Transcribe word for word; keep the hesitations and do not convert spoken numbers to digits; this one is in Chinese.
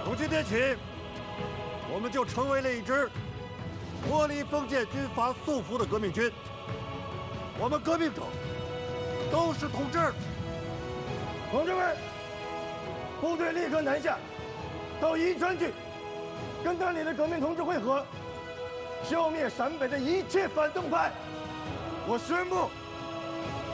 从今天起，我们就成为了一支脱离封建军阀束缚的革命军。我们革命者都是同志。同志们，部队立刻南下，到宜川去，跟那里的革命同志会合，消灭陕北的一切反动派。我宣布。